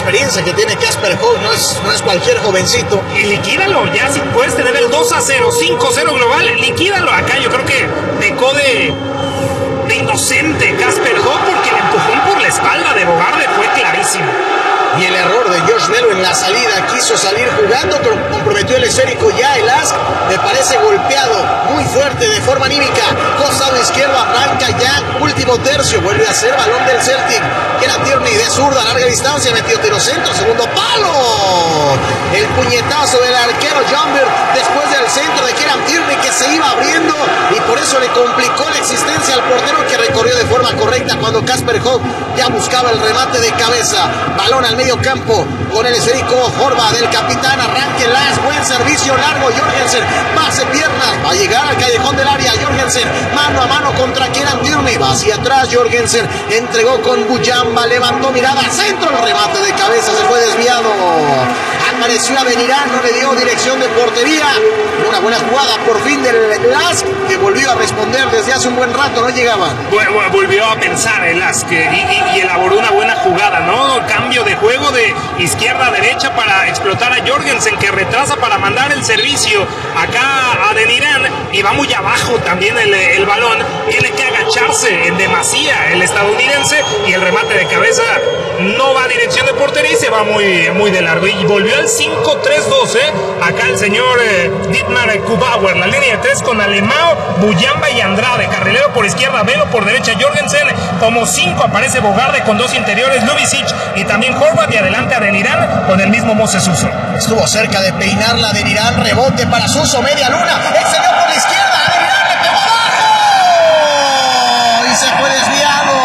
experiencia que tiene Casper Hogg, no es cualquier jovencito. Y liquídalo, ya si puedes tener el 2-0, 5-0 global, liquídalo. Acá yo creo que pecó de inocente Casper Hogg, porque el empujón por la espalda de Bogarde fue clarísimo. Y el error de Josh Belo en la salida, quiso salir jugando, pero comprometió el esférico ya. El Ask me parece golpeado muy fuerte de forma anímica. Costado izquierdo, arranca ya, último tercio, vuelve a ser balón del Celtic. Kieran Tierney de zurda, larga distancia, metió tiro centro, segundo palo. El puñetazo del arquero Jumber después del centro de Kieran Tierney, que se iba abriendo y por eso le complicó la existencia al portero, que recorrió de forma correcta cuando Casper Hogg ya buscaba el remate de cabeza. Balón al medio campo con el esférico Horva del capitán, arranque Las, buen servicio largo, Jorgensen, pase piernas, va a llegar al callejón del área, Jorgensen, mano a mano contra Kieran Tierney, va hacia atrás Jorgensen, entregó con Bujamba, levantó mirada, centro, el remate de cabeza se fue desviado, apareció Adeniran, no le dio dirección de portería, una buena jugada por fin del Las, que volvió a responder desde hace un buen rato, no llegaba. Volvió a pensar el Las y elaboró una buena jugada, ¿no? Cambio de juego de izquierda a derecha para explotar a Jorgensen, que retrasa para mandar el servicio acá a Adeniran, y va muy abajo también el balón, tiene que agacharse en demasía el estadounidense, y el remate de cabeza no va a dirección de portería y se va muy de largo, y volvió al 5-3-2, acá el señor Dietmar Kubauer, la línea de 3 con Alemão, Bujamba y Andrade, carrilero por izquierda, Velo por derecha, Jorgensen, como 5 aparece Bogarde con 2 interiores, Ljubicic y también Horvath, y adelante Adeniran con el mismo Moses Suso. Estuvo cerca de peinarla Adeniran, rebote para Suso, media luna, excedió por la izquierda, Adeniran le pegó abajo y se fue desviado.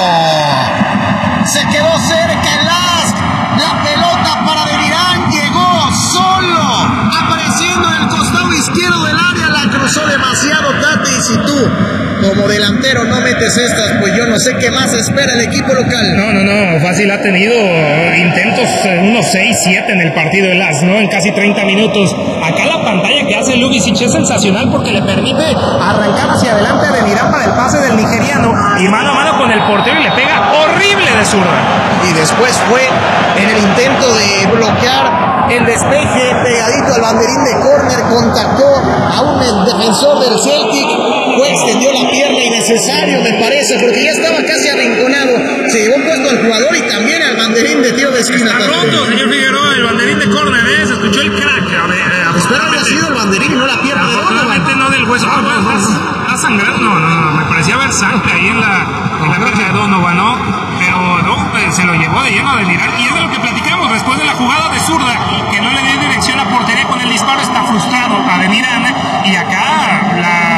Se quedó cerca el Ask, la pelota para Adeniran, llegó solo, apareciendo en el costado izquierdo del área, la cruzó demasiado Tate, y si tú como delantero no metes estas, pues yo no sé qué más espera el equipo local. No, fácil ha tenido intentos, unos 6-7 en el partido de Las, ¿no? En casi 30 minutos. Acá la pantalla que hace Ljubicic es sensacional, porque le permite arrancar hacia adelante a Adeniran para el pase del nigeriano, y mano a mano con el portero, y le pega horrible de zurda. Y después fue en el intento de bloquear el despeje pegadito al banderín de córner, contactó a un defensor del Celtic, extendió la pierna innecesario, me parece, porque ya estaba casi arrinconado, se llevó puesto al jugador y también al banderín de tiro de esquina. Está roto, señor Figueroa, el banderín de córner, se escuchó el crack. Espero haya sido el banderín y no la pierna. Afortunadamente no del hueso. ¿Está sangrando? No, me parecía ver sangre ahí en la pierna de Donovan, ¿no? Pero no, se lo llevó de lleno a Adeniran, y es de lo que platicamos después de la jugada de zurda, que no le dio dirección a portería con el disparo, está frustrado Adeniran, y acá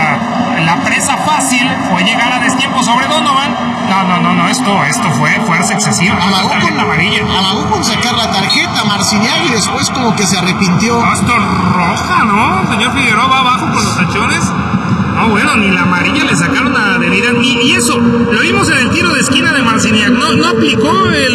la presa fácil fue llegar a destiempo sobre Donovan. No, esto fue fuerza excesiva. Amagó con sacar la tarjeta Marciniak, y después como que se arrepintió. Esto roja, ¿no? Señor Figueroa va abajo con los tachones. No, bueno, ni la amarilla le sacaron a Adeniran, y eso, lo vimos en el tiro de esquina de Marciniak, no aplicó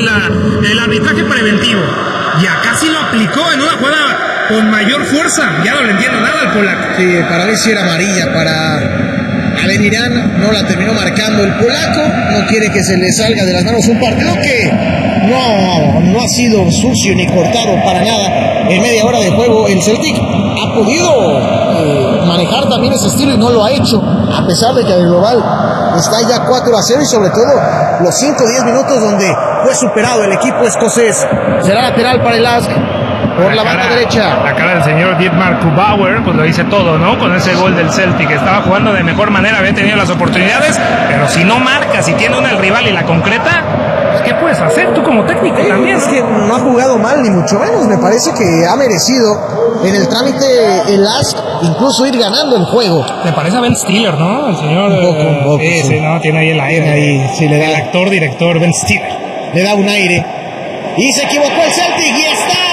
el arbitraje preventivo, y acá sí lo aplicó en una jugada con mayor fuerza, ya no le entiendo nada al polaco. Sí, para mí sí era amarilla, para Adeniran no la terminó marcando el polaco, no quiere que se le salga de las manos un partido que no ha sido sucio ni cortado para nada. En media hora de juego el Celtic ha podido manejar también ese estilo y no lo ha hecho, a pesar de que el global está ya 4-0, y sobre todo los 5-10 minutos donde fue superado el equipo escocés. Será lateral para el Ask por la banda derecha. La cara del señor Dietmar Kubauer pues lo dice todo, ¿no? Con ese gol del Celtic, estaba jugando de mejor manera, había tenido las oportunidades, pero si no marca, si tiene una el rival y la concreta, pues ¿qué puedes hacer tú como técnico también? Es que no ha jugado mal, ni mucho menos. Me parece que ha merecido en el trámite el Ask incluso ir ganando el juego. Me parece a Ben Stiller, ¿no? El señor un poco, sí, no, tiene ahí el aire ahí, sí, le da el actor, director Ben Stiller. Le da un aire. Y se equivocó el Celtic, y está